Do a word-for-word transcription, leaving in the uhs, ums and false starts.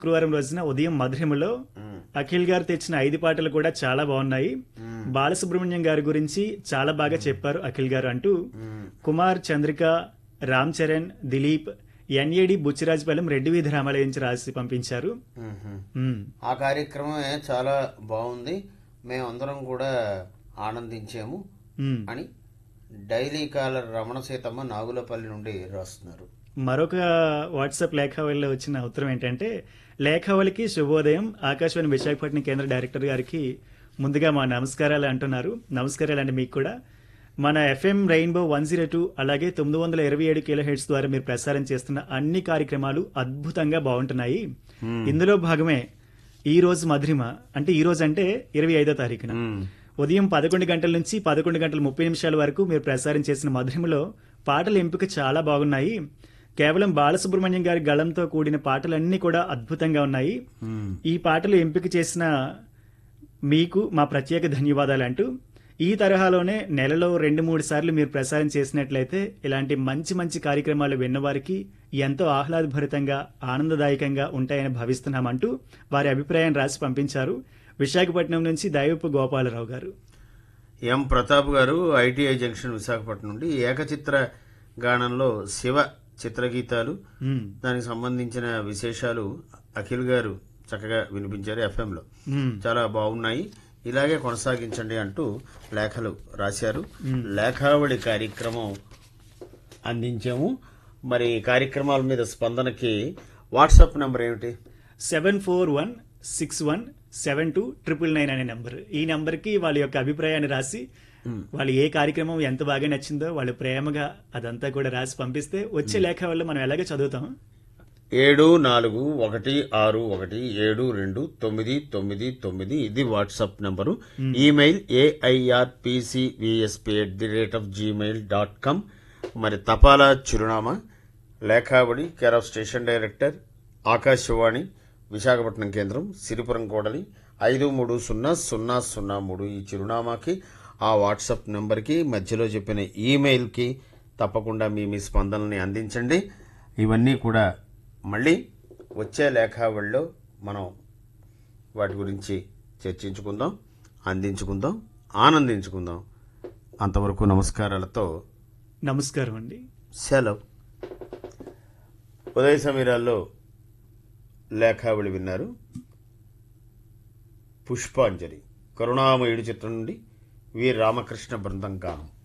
శుక్రవారం రోజున ఉదయం మధురిమలో అఖిల్ గారు తెచ్చిన ఐదు పాటలు కూడా చాలా బాగున్నాయి. బాలసుబ్రహ్మణ్యం గారి గురించి చాలా బాగా చెప్పారు అఖిల్ గారు అంటూ కుమార్, చంద్రిక, రామ్ చరణ్, దిలీప్, ఎన్ఏడి బుచ్చిరాజపాలెం రెడ్డి వీధి రామాలయం నుంచి రాసి పంపించారు. మ్మ్. ఆ కార్యక్రమమే చాలా బాగుంది, మేమందరం కూడా ఆనందించాము మ్మ్. అని డైలీ కాలర్ రమణ సీతమ్మ నాగులపల్లి నుండి రాస్తున్నారు. మరొక వాట్సాప్ లేఖావళిలో వచ్చిన ఉత్తరం ఏంటంటే, లేఖావళికి శుభోదయం, ఆకాశవాణి విశాఖపట్నం కేంద్ర డైరెక్టర్ గారికి ముందుగా మా నమస్కారాలు అంటున్నారు. నమస్కారాలు అండి మీకు కూడా. మన FM rainbow one zero two అలాగే తొమ్మిది వందల ఇరవై ఏడు కిలో హెడ్స్ ద్వారా మీరు ప్రసారం చేస్తున్న అన్ని కార్యక్రమాలు అద్భుతంగా బాగుంటున్నాయి. ఇందులో భాగమే ఈ రోజు మధురిమ, అంటే ఈ రోజు అంటే ఇరవై ఐదో తారీఖున ఉదయం పదకొండు గంటల నుంచి పదకొండు గంటల ముప్పై నిమిషాల వరకు మీరు ప్రసారం చేసిన మధురిమలో పాటల ఎంపిక చాలా బాగున్నాయి. కేవలం బాలసుబ్రహ్మణ్యం గారి గళంతో కూడిన పాటలన్నీ కూడా అద్భుతంగా ఉన్నాయి. ఈ పాటలు ఎంపిక చేసిన మీకు మా ప్రత్యేక ధన్యవాదాలు అంటూ, ఈ తరహాలోనే నెలలో రెండు మూడు సార్లు మీరు ప్రసారం చేసినట్లయితే ఇలాంటి మంచి మంచి కార్యక్రమాలు విన్నవారికి ఎంతో ఆహ్లాదభరితంగా ఆనందదాయకంగా ఉంటాయని భావిస్తున్నామంటూ వారి అభిప్రాయం రాసి పంపించారు. విశాఖపట్నం నుంచి దైవపు గోపాలరావు గారు. ఎం ప్రతాప్ గారు ఐటీఐ జంక్షన్ విశాఖపట్నం నుండి ఏకచిత్ర గానంలో శివ చిత్రగీతాలు, మ్మ్. దానికి సంబంధించిన విశేషాలు అఖిల్ గారు చక్కగా వినిపించారు. ఎఫ్ఎంలో మ్మ్. చాలా బాగున్నాయి, ఇలాగే కొనసాగించండి అంటూ లేఖలు రాశారు. లేఖావళి కార్యక్రమం అందించాము. మరి కార్యక్రమాల మీద స్పందనకి వాట్సాప్ నంబర్ ఏమిటి? Seven four one six one seven two triple nine అనే నంబర్. ఈ నంబర్ కి వాళ్ళ యొక్క అభిప్రాయాన్ని రాసి, వాళ్ళు ఏ కార్యక్రమం ఎంత బాగా నచ్చిందో వాళ్ళు ప్రేమగా అదంతా కూడా రాసి పంపిస్తే వచ్చే లేఖ వల్ల మనం ఎలాగ చదువుతాం. ఏడు నాలుగు ఒకటి ఆరు ఒకటి ఏడు రెండు తొమ్మిది తొమ్మిది తొమ్మిది ఇది WhatsApp number. Email AIRPCVSP at the rate of Gmail dot com. మరి తపాలా చిరునామా లేఖావళి, care of station director, Akashvani Visakhapatnam కేంద్రం, సిరిపురం కోడలి ఐదు మూడు సున్నా సున్నా సున్నా మూడు ఈ చిరునామాకి, ఆ వాట్సాప్ నెంబర్కి, మధ్యలో చెప్పిన ఈమెయిల్కి తప్పకుండా మీ మీ స్పందనల్ని అందించండి. ఇవన్నీ కూడా మళ్ళీ వచ్చే లేఖావళిలో మనం వాటి గురించి చర్చించుకుందాం, అందించుకుందాం, ఆనందించుకుందాం. అంతవరకు నమస్కారాలతో నమస్కారం అండి. సెలవు. ఉదయ సమీరాల్లో లేఖావళి విన్నారు. పుష్పాంజలి కరుణామయుడి చిత్రం నుండి వి రామకృష్ణ బృందం గానం.